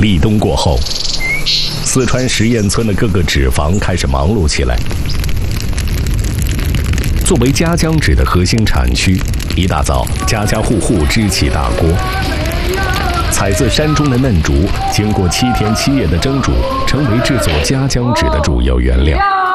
立冬过后，四川实验村的各个纸坊开始忙碌起来。作为夹浆纸的核心产区，一大早，家家户户支起大锅，采自山中的嫩竹，经过7天7夜的蒸煮，成为制作夹浆纸的主要原料。